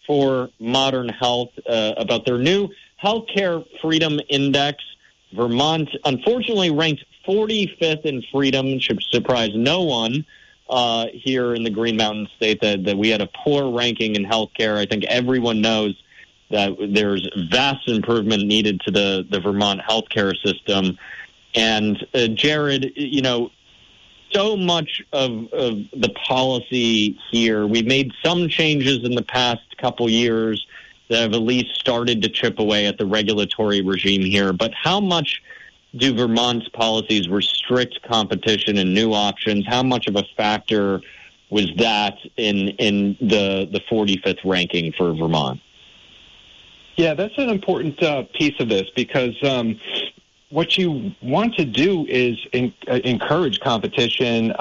for Modern Health about their new Healthcare Freedom Index. Vermont, unfortunately, ranked 45th in freedom. Should surprise no one here in the Green Mountain State that we had a poor ranking in healthcare. I think everyone knows that there's vast improvement needed to the Vermont healthcare system. And Jared, so much of the policy here, we made some changes in the past couple years that have at least started to chip away at the regulatory regime here. But how much do Vermont's policies restrict competition and new options? How much of a factor was that in the 45th ranking for Vermont? Yeah, that's an important piece of this because what you want to do is encourage competition.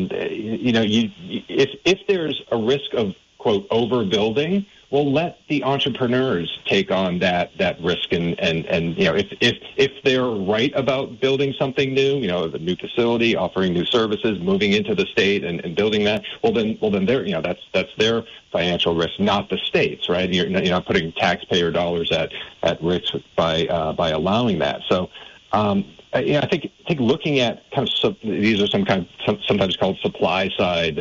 If there's a risk of, quote, overbuilding, well, let the entrepreneurs take on that risk, and if they're right about building something new, a new facility, offering new services, moving into the state and building that, well then they're that's their financial risk, not the state's, right? You're not putting taxpayer dollars at risk by allowing that. So I think looking at these are sometimes called supply side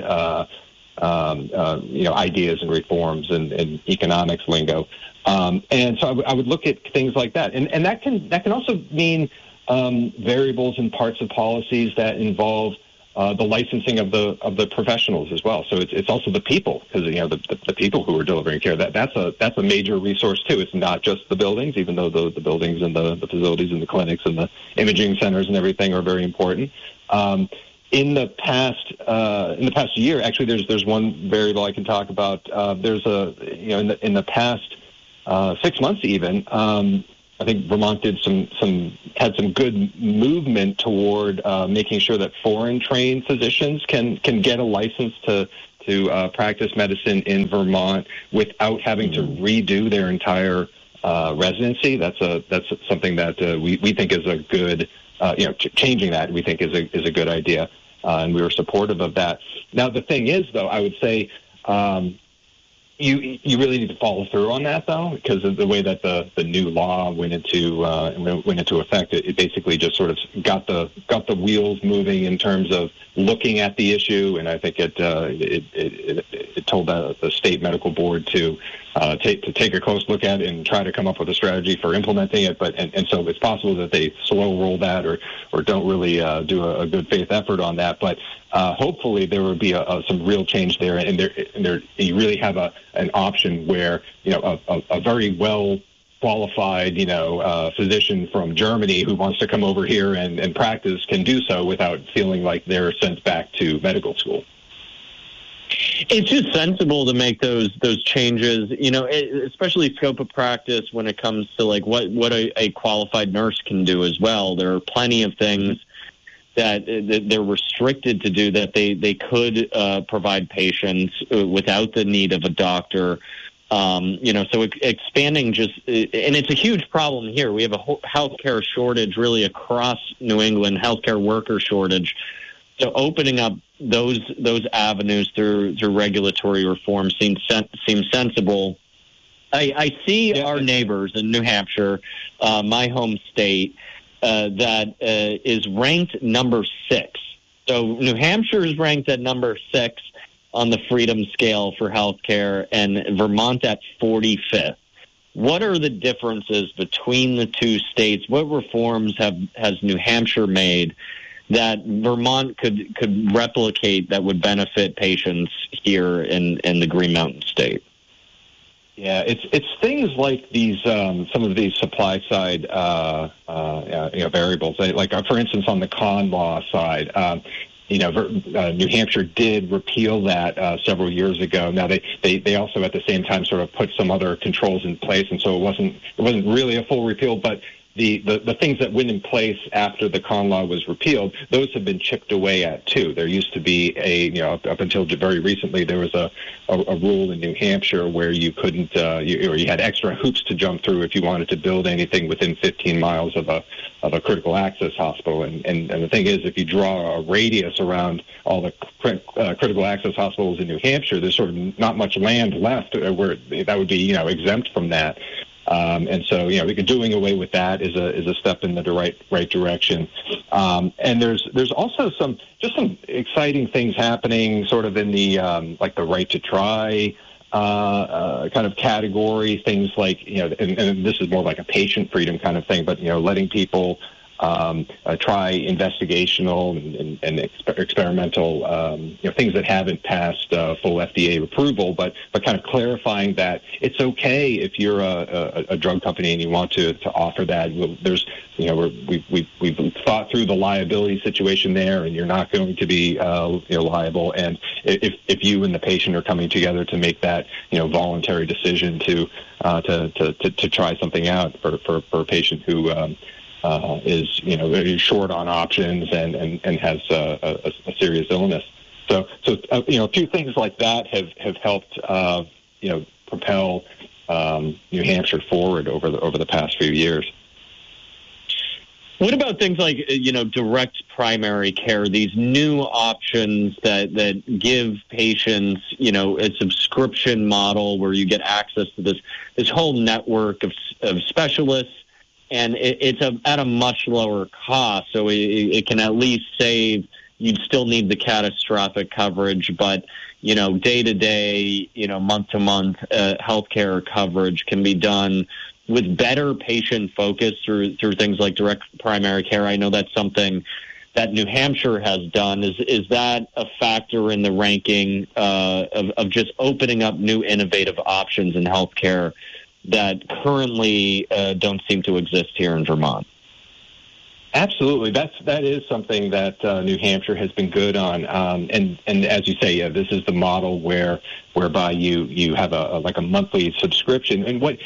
ideas and reforms and economics lingo. And so I would look at things like that. And that can also mean variables and parts of policies that involve the licensing of the professionals as well. So it's also the people, because the people who are delivering care, that's a major resource too. It's not just the buildings, even though the buildings and the facilities and the clinics and the imaging centers and everything are very important. In the past year, actually, there's one variable I can talk about. There's in the past 6 months even, I think Vermont had some good movement toward making sure that foreign trained physicians can get a license to practice medicine in Vermont without having to redo their entire residency. That's something that we think is a good. Changing that we think is a good idea, and we were supportive of that. Now the thing is, though, I would say you really need to follow through on that, though, because of the way that the new law went into effect. It basically just sort of got the wheels moving in terms of looking at the issue, and I think it told the state medical board to take a close look at it and try to come up with a strategy for implementing it. But and so it's possible that they slow roll that or don't really do a good faith effort on that. But hopefully there will be some real change there, and there you really have an option where a very well qualified physician from Germany who wants to come over here and practice can do so without feeling like they're sent back to medical school. It's just sensible to make those changes, especially scope of practice when it comes to like what a qualified nurse can do as well. There are plenty of things that they're restricted to do that they could provide patients without the need of a doctor. So expanding and it's a huge problem here. We have a healthcare shortage really across New England, healthcare worker shortage. So opening up those avenues through regulatory reform seems sensible. I see our neighbors in New Hampshire, my home state, that is ranked number 6. So New Hampshire is ranked at number 6 on the freedom scale for healthcare, and Vermont at 45th. What are the differences between the two states? What reforms has New Hampshire made that Vermont could replicate that would benefit patients here in the Green Mountain State? Yeah, it's things like these some of these supply side variables. Like for instance, on the con law side, New Hampshire did repeal that several years ago. Now they also at the same time sort of put some other controls in place, and so it wasn't really a full repeal, but the things that went in place after the con law was repealed, those have been chipped away at too. There used to be up until very recently, there was a rule in New Hampshire where you couldn't, you had extra hoops to jump through if you wanted to build anything within 15 miles of a critical access hospital. And the thing is, if you draw a radius around all the critical access hospitals in New Hampshire, there's sort of not much land left where that would be, exempt from that. And so, doing away with that is a step in the right direction. And there's also some exciting things happening, sort of in the like the right to try kind of category. Things like and this is more like a patient freedom kind of thing, but letting people try investigational and experimental things that haven't passed full FDA approval, but kind of clarifying that it's okay if you're a drug company and you want to offer that. There's we've thought through the liability situation there, and you're not going to be liable. And if you and the patient are coming together to make that voluntary decision to try something out for a patient who is very short on options and has a serious illness. So a few things like that have helped propel New Hampshire forward over the past few years. What about things like direct primary care? These new options that give patients a subscription model where you get access to this whole network of specialists. And it's at a much lower cost, so it can at least save. You'd still need the catastrophic coverage, but day-to-day, month-to-month healthcare coverage can be done with better patient focus through things like direct primary care. I know that's something that New Hampshire has done. Is that a factor in the ranking of just opening up new innovative options in healthcare that currently don't seem to exist here in Vermont? Absolutely, that is something that New Hampshire has been good on, and as you say, this is the model whereby you have a monthly subscription, and what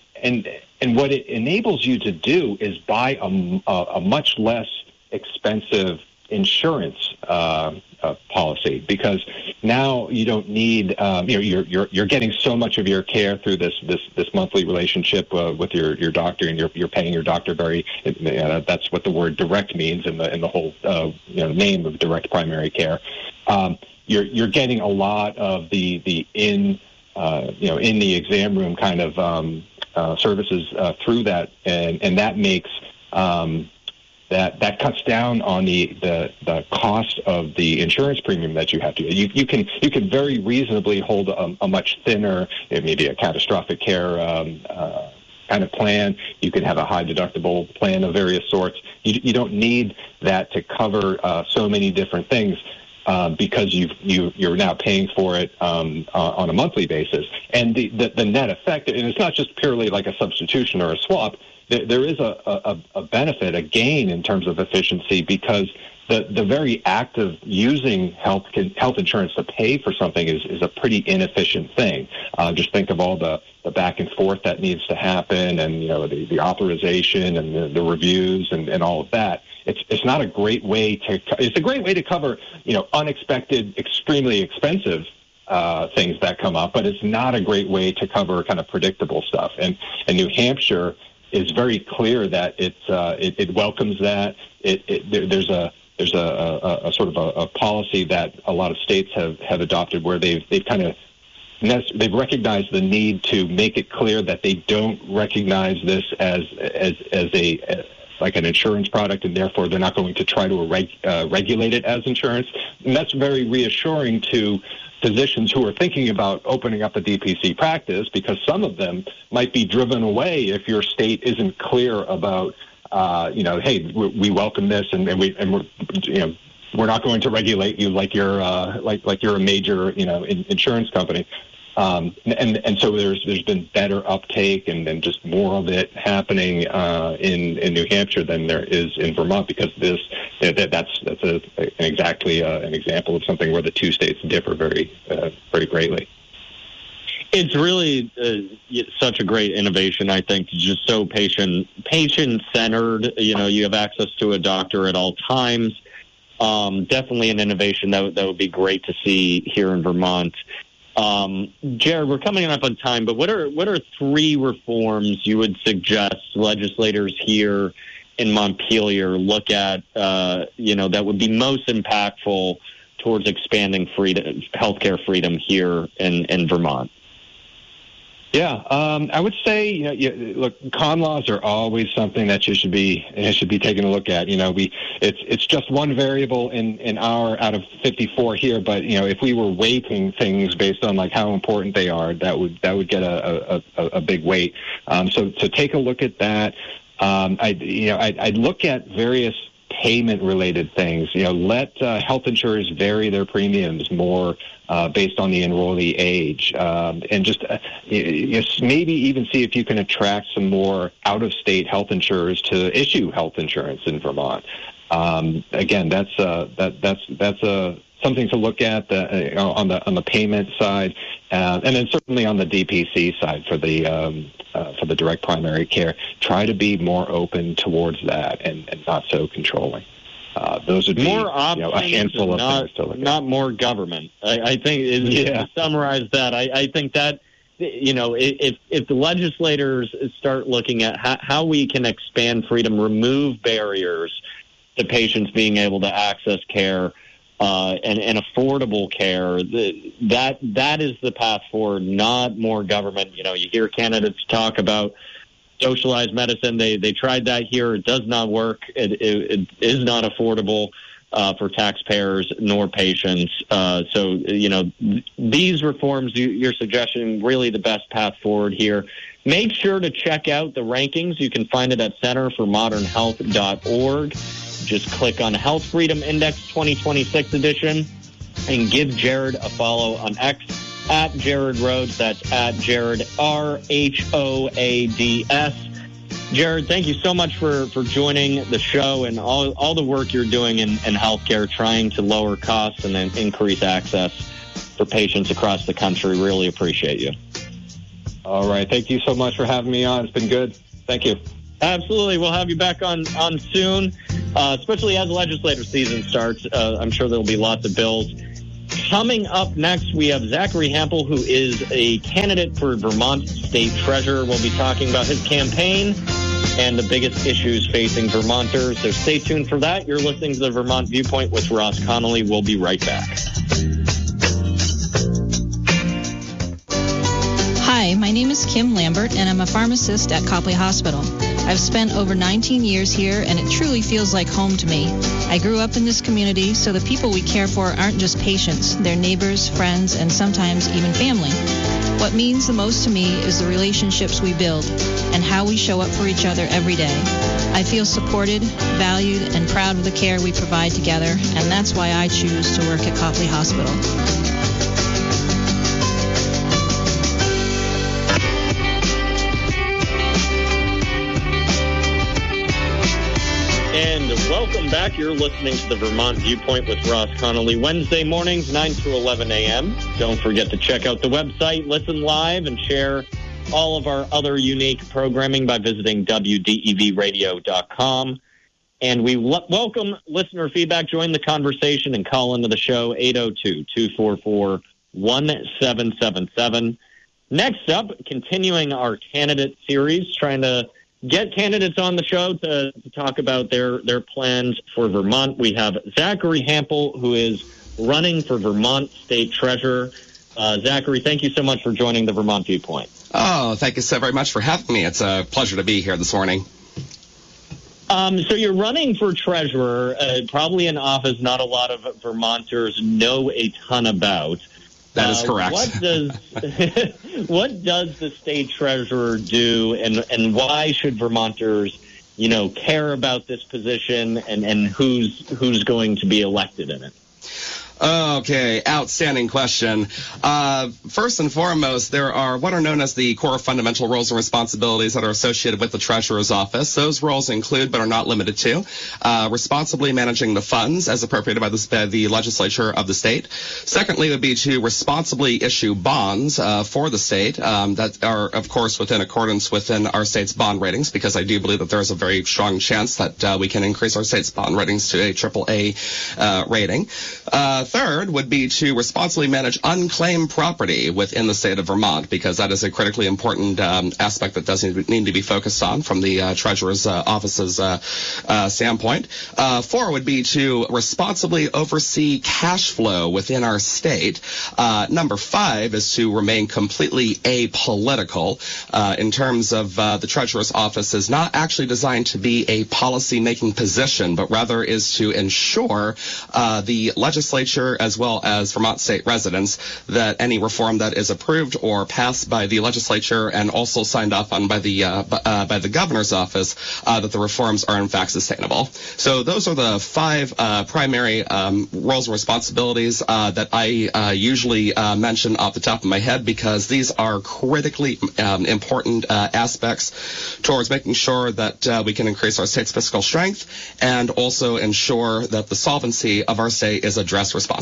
it enables you to do is buy a much less expensive insurance policy, because now you don't need you're getting so much of your care through this monthly relationship with your doctor, and you're paying your doctor that's what the word direct means in the whole name of direct primary care. You're getting a lot of the in the exam room kind of services through that, and that makes that cuts down on the cost of the insurance premium that you have to. You can very reasonably hold a much thinner, maybe a catastrophic care kind of plan. You can have a high deductible plan of various sorts. You don't need that to cover so many different things. Because you're now paying for it on a monthly basis, and the net effect, and it's not just purely like a substitution or a swap. There is a benefit, a gain in terms of efficiency, because the very act of using health insurance to pay for something is a pretty inefficient thing. Just think of all the back and forth that needs to happen, and the authorization and the reviews and all of that. It's not a great way to. It's a great way to cover unexpected, extremely expensive things that come up, but it's not a great way to cover kind of predictable stuff. And New Hampshire is very clear that it welcomes that. There's a sort of a policy that a lot of states have adopted, where they've recognized the need to make it clear that they don't recognize this as like an insurance product, and therefore they're not going to try to regulate it as insurance. And that's very reassuring to physicians who are thinking about opening up a DPC practice, because some of them might be driven away if your state isn't clear about, hey, we welcome this, and we're not going to regulate you like you're a major insurance company. And so there's been better uptake and just more of it happening in New Hampshire than there is in Vermont, because that's exactly an example of something where the two states differ very greatly. It's really such a great innovation, I think, just so patient-centered. You have access to a doctor at all times. Definitely an innovation that would be great to see here in Vermont. Jared, we're coming up on time, but what are 3 reforms you would suggest legislators here in Montpelier look at, that would be most impactful towards expanding healthcare freedom here in Vermont? Yeah, I would say, look, con laws are always something that you should be taking a look at. It's just one variable in our out of 54 here, but if we were weighting things based on like how important they are, that would get a big weight. So take a look at that. I'd look at various payment-related things. Let health insurers vary their premiums more based on the enrollee age, and just maybe even see if you can attract some more out-of-state health insurers to issue health insurance in Vermont. Again, that's something to look at on the payment side, and then certainly on the DPC side for the direct primary care. Try to be more open towards that and not so controlling. Those would be more options, a handful of things to look at. Not more government. I think to summarize that, I think that if the legislators start looking at how we can expand freedom, remove barriers to patients being able to access care and affordable care, that is the path forward, not more government. You hear candidates talk about socialized medicine. They tried that here. It does not work. It is not affordable for taxpayers nor patients. So these reforms you're suggesting really the best path forward here. Make sure to check out the rankings. You can find it at centerformodernhealth.org. Just click on Health Freedom Index 2026 edition and give Jared a follow on X at Jared Rhodes. That's at Jared RHOADS. Jared, thank you so much for joining the show and all the work you're doing in healthcare, trying to lower costs and then increase access for patients across the country. Really appreciate you. All right. Thank you so much for having me on. It's been good. Thank you. Absolutely. We'll have you back on soon, especially as the legislative season starts. I'm sure there'll be lots of bills. Coming up next, we have Zachary Hampel, who is a candidate for Vermont State Treasurer. We'll be talking about his campaign and the biggest issues facing Vermonters. So stay tuned for that. You're listening to the Vermont Viewpoint with Ross Connolly. We'll be right back. Hi, my name is Kim Lambert, and I'm a pharmacist at Copley Hospital. I've spent over 19 years here, and it truly feels like home to me. I grew up in this community, so the people we care for aren't just patients. They're neighbors, friends, and sometimes even family. What means the most to me is the relationships we build and how we show up for each other every day. I feel supported, valued, and proud of the care we provide together, and that's why I choose to work at Copley Hospital. Welcome back. You're listening to the Vermont Viewpoint with Ross Connolly, Wednesday mornings, 9 to 11 a.m. Don't forget to check out the website, listen live, and share all of our other unique programming by visiting WDEVradio.com. And we welcome listener feedback. Join the conversation and call into the show, 802-244-1777. Next up, continuing our candidate series, trying to get candidates on the show to talk about their plans for Vermont. We have Zachary Hampel, who is running for Vermont State Treasurer. Zachary, thank you so much for joining the Vermont Viewpoint. Oh, thank you so very much for having me. It's a pleasure to be here this morning. So you're running for treasurer, probably an office not a lot of Vermonters know a ton about. That is correct. What does the state treasurer do, and why should Vermonters, care about this position, and who's going to be elected in it? Okay, outstanding question. First and foremost, there are what are known as the core fundamental roles and responsibilities that are associated with the Treasurer's Office. Those roles include, but are not limited to, responsibly managing the funds as appropriated by the legislature of the state. Secondly, would be to responsibly issue bonds for the state that are, of course, within accordance within our state's bond ratings, because I do believe that there is a very strong chance that we can increase our state's bond ratings to a AAA rating. Third would be to responsibly manage unclaimed property within the state of Vermont, because that is a critically important aspect that does need to be focused on from the Treasurer's Office's standpoint. Four would be to responsibly oversee cash flow within our state. Number five is to remain completely apolitical in terms of the Treasurer's Office is not actually designed to be a policy-making position, but rather is to ensure the legislature as well as Vermont state residents that any reform that is approved or passed by the legislature and also signed off on by the governor's office, that the reforms are in fact sustainable. So those are the five primary roles and responsibilities that I usually mention off the top of my head, because these are critically important aspects towards making sure that we can increase our state's fiscal strength and also ensure that the solvency of our state is addressed responsibly.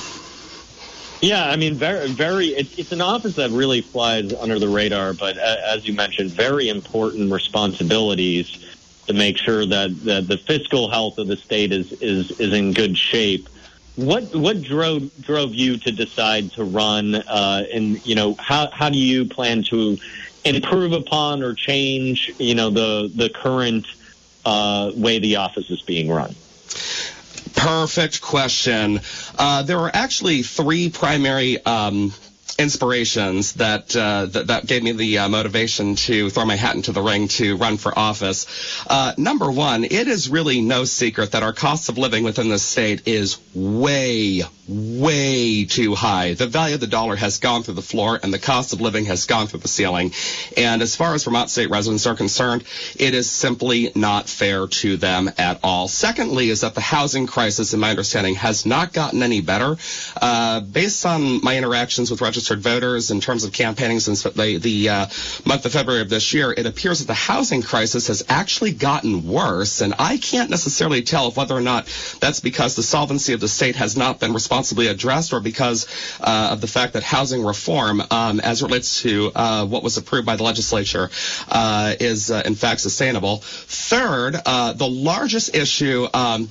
Yeah, I mean, it's an office that really flies under the radar, but as you mentioned, very important responsibilities to make sure that the fiscal health of the state is in good shape. What drove you to decide to run, and how do you plan to improve upon or change the current way the office is being run? Perfect question. There were actually three primary inspirations that gave me the motivation to throw my hat into the ring to run for office. Number one, it is really no secret that our cost of living within the state is way too high. The value of the dollar has gone through the floor, and the cost of living has gone through the ceiling. And as far as Vermont state residents are concerned, it is simply not fair to them at all. Secondly is that the housing crisis, in my understanding, has not gotten any better. Based on my interactions with registered voters in terms of campaigning since the month of February of this year, it appears that the housing crisis has actually gotten worse, and I can't necessarily tell whether or not that's because the solvency of the state has not been responsibly addressed, or because of the fact that housing reform, as it relates to what was approved by the legislature, is in fact sustainable. Third, the largest issue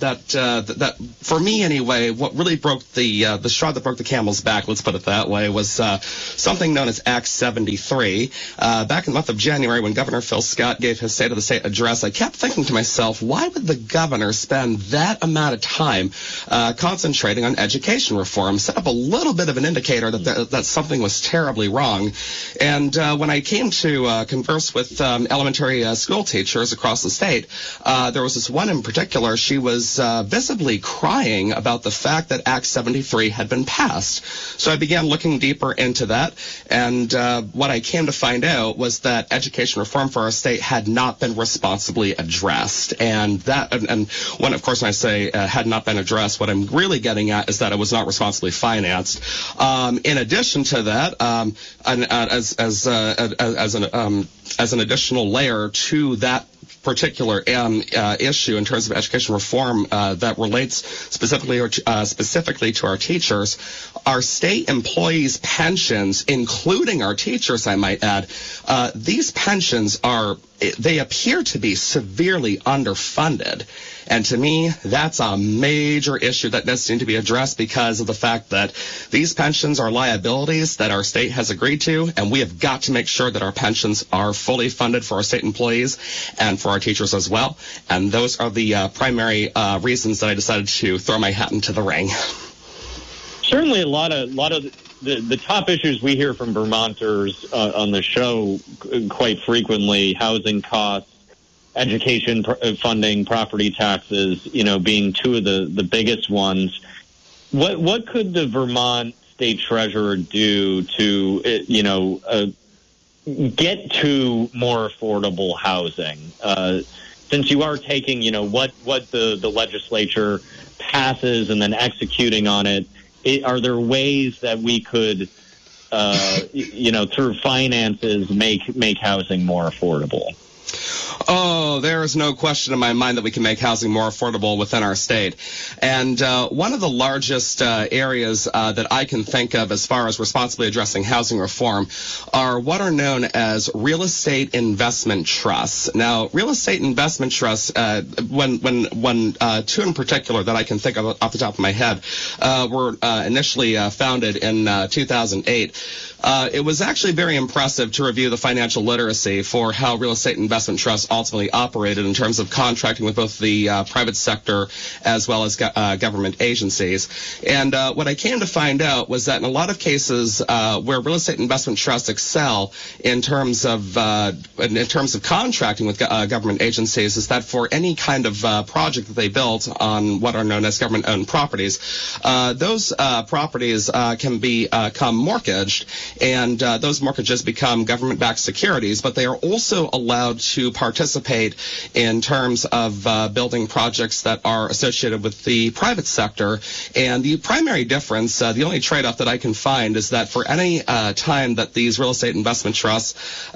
that for me anyway, what really broke the straw that broke the camel's back, let's put it that way, was something known as Act 73. Back in the month of January, when Governor Phil Scott gave his State of the State address, I kept thinking to myself, why would the governor spend that amount of time concentrating on education reform? Set up a little bit of an indicator that something was terribly wrong. And when I came to converse with elementary school teachers across the state, there was this one in particular. She was visibly crying about the fact that Act 73 had been passed. So I began looking deeper into that, and what I came to find out was that education reform for our state had not been responsibly addressed. And when I say had not been addressed, what I'm really getting at is that it was not responsibly financed. In addition to that, as an additional layer to that particular issue in terms of education reform that relates specifically to our teachers, our state employees' pensions, including our teachers, I might add, these pensions they appear to be severely underfunded. And to me, that's a major issue that does seem to be addressed because of the fact that these pensions are liabilities that our state has agreed to, and we have got to make sure that our pensions are fully funded for our state employees and for our teachers as well. And those are the primary reasons that I decided to throw my hat into the ring. Certainly a lot of the top issues we hear from Vermonters on the show quite frequently: housing costs, education funding, property taxes, being two of the biggest ones. What could the Vermont State Treasurer do to, get to more affordable housing? Since you are taking, what the legislature passes and then executing on it are there ways that we could, through finances, make housing more affordable? Oh, there is no question in my mind that we can make housing more affordable within our state. And one of the largest areas that I can think of as far as responsibly addressing housing reform are what are known as real estate investment trusts. Now, real estate investment trusts, when two in particular that I can think of off the top of my head, were initially founded in 2008. It was actually very impressive to review the financial literacy for how real estate investment trusts ultimately operated in terms of contracting with both the private sector as well as government agencies. And what I came to find out was that in a lot of cases where real estate investment trusts excel in terms of contracting with government agencies is that for any kind of project that they build on what are known as government-owned properties, those properties can become mortgaged, and those mortgages become government-backed securities, but they are also allowed to participate in terms of building projects that are associated with the private sector. And the primary difference, the only trade-off that I can find, is that for any time that these real estate investment trusts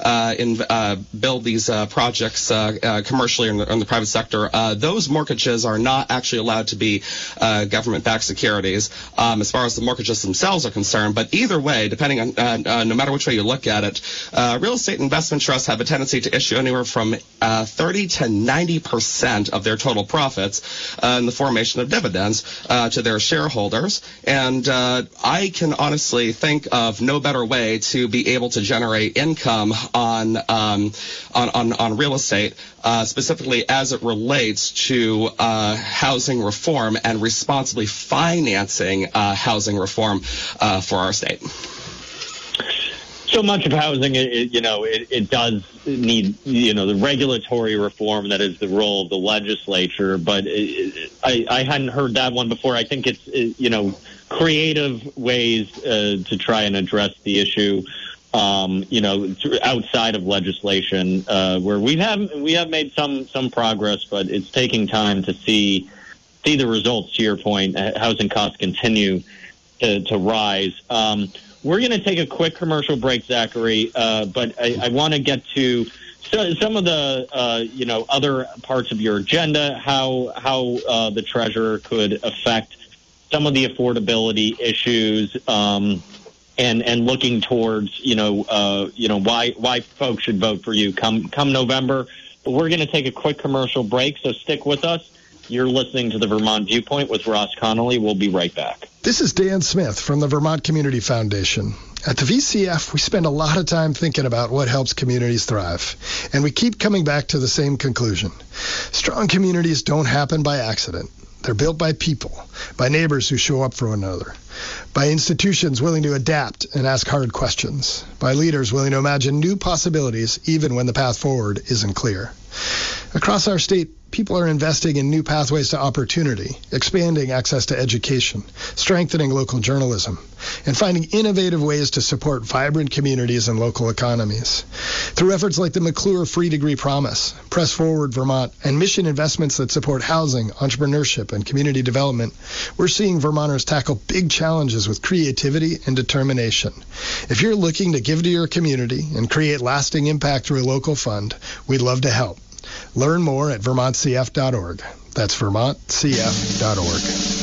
build these projects commercially in the private sector, those mortgages are not actually allowed to be government-backed securities as far as the mortgages themselves are concerned. But either way, depending on no matter which way you look at it, real estate investment trusts have a tendency to issue anywhere from 30 to 90% of their total profits in the formation of dividends to their shareholders. And I can honestly think of no better way to be able to generate income on real estate, specifically as it relates to housing reform and responsibly financing housing reform for our state. So much of housing, it does need, the regulatory reform that is the role of the legislature. But I hadn't heard that one before. I think it's, creative ways to try and address the issue, outside of legislation, where we have made some progress, but it's taking time to see the results. To your point, housing costs continue to rise. We're going to take a quick commercial break, Zachary, but I want to get to some of the, other parts of your agenda, how the treasurer could affect some of the affordability issues, and looking towards, why folks should vote for you come November. But we're going to take a quick commercial break, so stick with us. You're listening to the Vermont Viewpoint with Ross Connolly. We'll be right back. This is Dan Smith from the Vermont Community Foundation. At the VCF, we spend a lot of time thinking about what helps communities thrive, and we keep coming back to the same conclusion. Strong communities don't happen by accident. They're built by people, by neighbors who show up for one another, by institutions willing to adapt and ask hard questions, by leaders willing to imagine new possibilities even when the path forward isn't clear. Across our state, people are investing in new pathways to opportunity, expanding access to education, strengthening local journalism, and finding innovative ways to support vibrant communities and local economies. Through efforts like the McClure Free Degree Promise, Press Forward Vermont, and mission investments that support housing, entrepreneurship, and community development, we're seeing Vermonters tackle big challenges with creativity and determination. If you're looking to give to your community and create lasting impact through a local fund, we'd love to help. Learn more at vermontcf.org. That's vermontcf.org.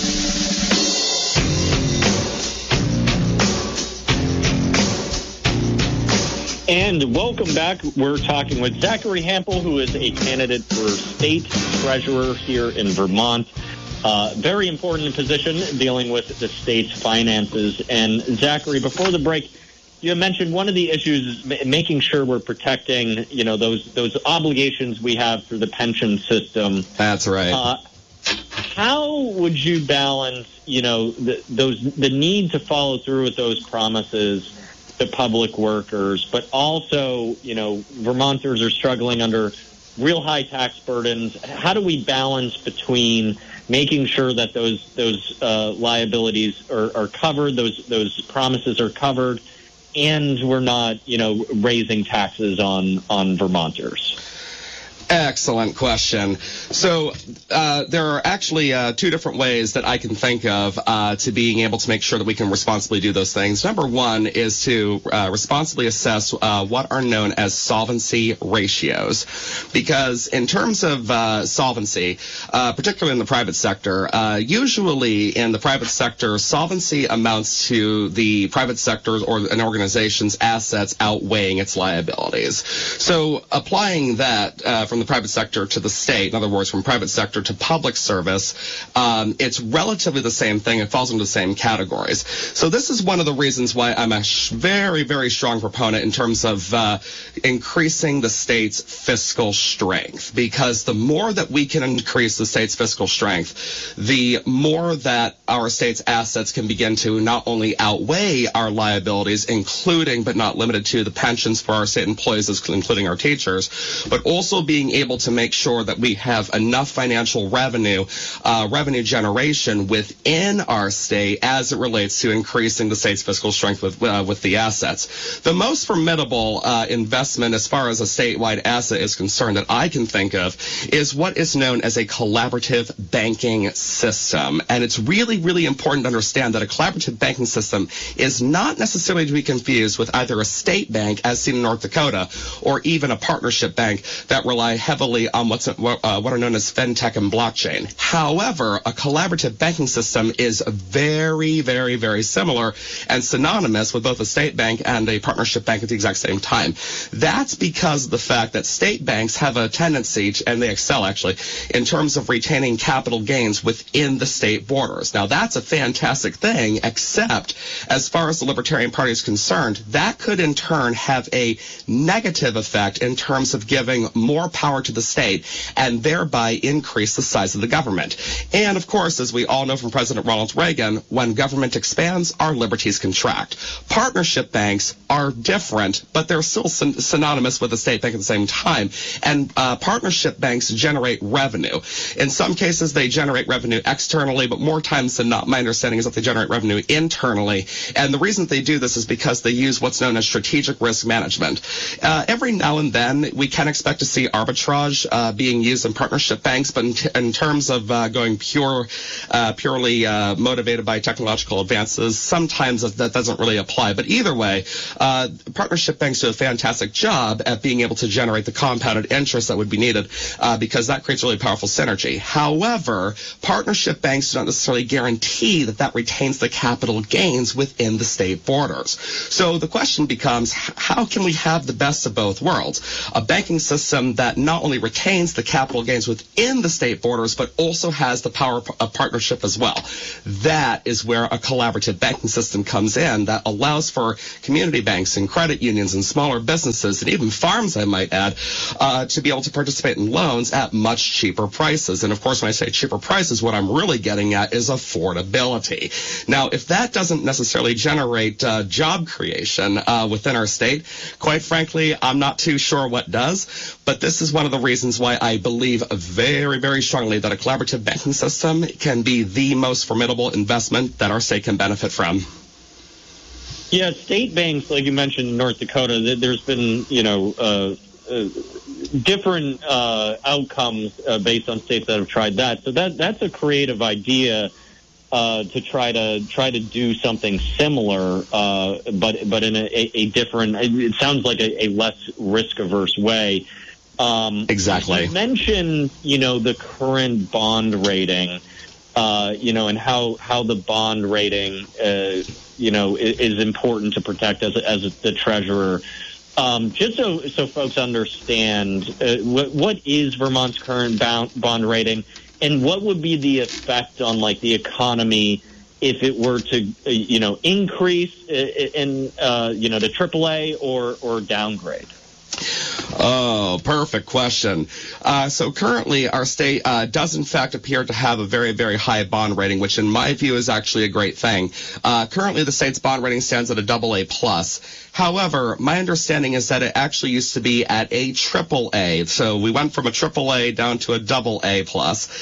And welcome back. We're talking with Zachary Hampel, who is a candidate for state treasurer here in Vermont. Very important position dealing with the state's finances. And Zachary, before the break, you mentioned one of the issues is making sure we're protecting, those obligations we have through the pension system. That's right. How would you balance, the need to follow through with those promises to public workers, but also, Vermonters are struggling under real high tax burdens. How do we balance between making sure that those liabilities are covered, those promises are covered, and we're not, raising taxes on Vermonters? Excellent question. So there are actually two different ways that I can think of to being able to make sure that we can responsibly do those things. Number one is to responsibly assess what are known as solvency ratios. Because in terms of solvency, particularly in the private sector, usually in the private sector, solvency amounts to the private sector's or an organization's assets outweighing its liabilities. So applying that from the private sector to the state, in other words, from private sector to public service, it's relatively the same thing. It falls into the same categories. So this is one of the reasons why I'm a very, very strong proponent in terms of increasing the state's fiscal strength, because the more that we can increase the state's fiscal strength, the more that our state's assets can begin to not only outweigh our liabilities, including but not limited to the pensions for our state employees, including our teachers, but also being able to make sure that we have enough financial revenue generation within our state as it relates to increasing the state's fiscal strength with the assets. The most formidable investment as far as a statewide asset is concerned that I can think of is what is known as a collaborative banking system. And it's really, really important to understand that a collaborative banking system is not necessarily to be confused with either a state bank, as seen in North Dakota, or even a partnership bank that rely heavily on what are known as fintech and blockchain. However, a collaborative banking system is very, very, very similar and synonymous with both a state bank and a partnership bank at the exact same time. That's because of the fact that state banks have a tendency, and they excel actually, in terms of retaining capital gains within the state borders. Now, that's a fantastic thing, except as far as the Libertarian Party is concerned, that could in turn have a negative effect in terms of giving more power to the state and thereby increase the size of the government. And of course, as we all know from President Ronald Reagan, when government expands, our liberties contract. Partnership banks are different, but they're still synonymous with the state bank at the same time. And partnership banks generate revenue. In some cases, they generate revenue externally, but more times than not, my understanding is that they generate revenue internally. And the reason they do this is because they use what's known as strategic risk management. Every now and then, we can expect to see arbitrage being used in partnership banks, but in terms of going purely motivated by technological advances, sometimes that doesn't really apply. But either way, partnership banks do a fantastic job at being able to generate the compounded interest that would be needed because that creates really powerful synergy. However, partnership banks do not necessarily guarantee that retains the capital gains within the state borders. So the question becomes, how can we have the best of both worlds? A banking system that not only retains the capital gains within the state borders, but also has the power of partnership as well. That is where a collaborative banking system comes in that allows for community banks and credit unions and smaller businesses and even farms, I might add, to be able to participate in loans at much cheaper prices. And of course, when I say cheaper prices, what I'm really getting at is affordability. Now, if that doesn't necessarily generate job creation within our state, quite frankly, I'm not too sure what does. But this is one of the reasons why I believe very, very strongly that a collaborative banking system can be the most formidable investment that our state can benefit from. Yeah, state banks, like you mentioned in North Dakota, there's been, different outcomes based on states that have tried that. So that's a creative idea to try to do something similar, but in a different. It sounds like a less risk averse way. Exactly. You mentioned, the current bond rating, and how the bond rating, is important to protect as the treasurer. Just so folks understand, what is Vermont's current bond rating, and what would be the effect on the economy if it were to increase in the AAA or downgrade? Oh, perfect question. So currently, our state does, in fact, appear to have a very, very high bond rating, which in my view is actually a great thing. Currently, the state's bond rating stands at a AA+. However, my understanding is that it actually used to be at a AAA. So we went from a AAA down to a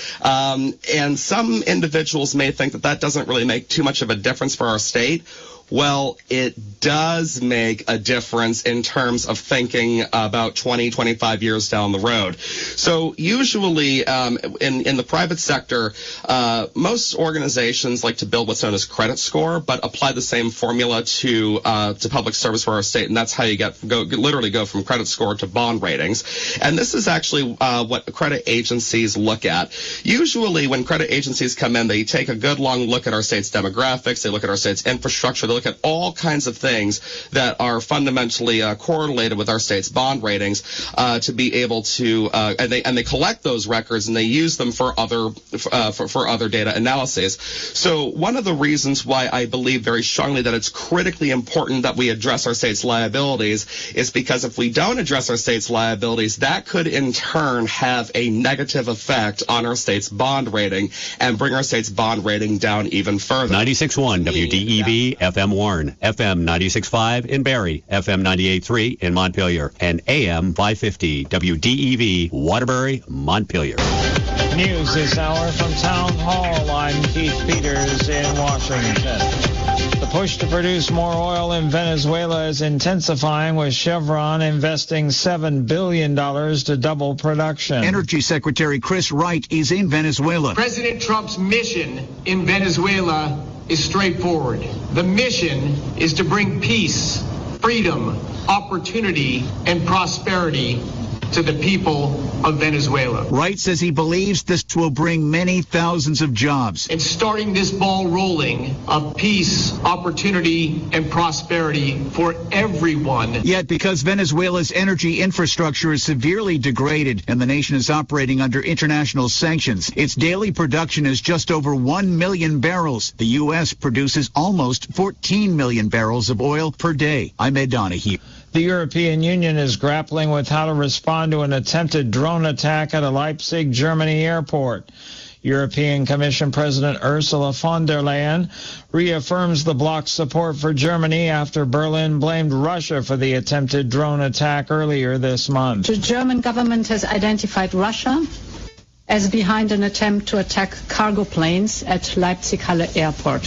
AA+. And some individuals may think that doesn't really make too much of a difference for our state. Well, it does make a difference in terms of thinking about 20, 25 years down the road. So usually in the private sector, most organizations like to build what's known as credit score, but apply the same formula to public service for our state, and that's how you literally go from credit score to bond ratings. And this is actually what credit agencies look at. Usually when credit agencies come in, they take a good long look at our state's demographics, they look at our state's infrastructure, they look at all kinds of things that are fundamentally correlated with our state's bond ratings to be able to, and they collect those records and they use them for other data analyses. So one of the reasons why I believe very strongly that it's critically important that we address our state's liabilities is because if we don't address our state's liabilities, that could in turn have a negative effect on our state's bond rating and bring our state's bond rating down even further. 96.1 WDEV FM Warren, FM 96.5 in Barrie, FM 98.3 in Montpelier, and AM 550 WDEV Waterbury, Montpelier. News this hour from Town Hall. I'm Keith Peters in Washington. The push to produce more oil in Venezuela is intensifying, with Chevron investing $7 billion to double production. Energy Secretary Chris Wright is in Venezuela. President Trump's mission in Venezuela is straightforward. The mission is to bring peace, freedom, opportunity, and prosperity to the people of Venezuela. Wright says he believes this will bring many thousands of jobs. And starting this ball rolling of peace, opportunity, and prosperity for everyone. Yet because Venezuela's energy infrastructure is severely degraded and the nation is operating under international sanctions, its daily production is just over 1 million barrels. The U.S. produces almost 14 million barrels of oil per day. I'm Ed Donahue. The European Union is grappling with how to respond to an attempted drone attack at a Leipzig, Germany airport. European Commission President Ursula von der Leyen reaffirms the bloc's support for Germany after Berlin blamed Russia for the attempted drone attack earlier this month. The German government has identified Russia as behind an attempt to attack cargo planes at Leipzig-Halle Airport.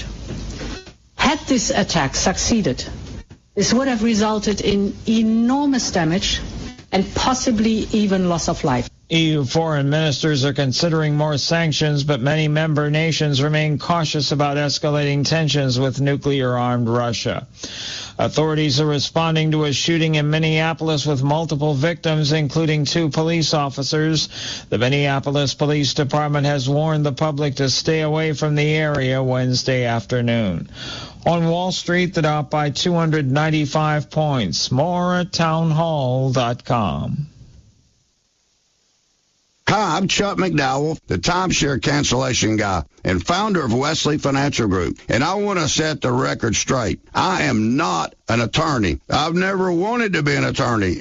Had this attack succeeded, this would have resulted in enormous damage and possibly even loss of life. EU foreign ministers are considering more sanctions, but many member nations remain cautious about escalating tensions with nuclear-armed Russia. Authorities are responding to a shooting in Minneapolis with multiple victims, including 2 police officers. The Minneapolis Police Department has warned the public to stay away from the area Wednesday afternoon. On Wall Street, the Dow by 295 points. More at townhall.com. Hi, I'm Chuck McDowell, the timeshare cancellation guy and founder of Wesley Financial Group, and I want to set the record straight. I am not an attorney. I've never wanted to be an attorney.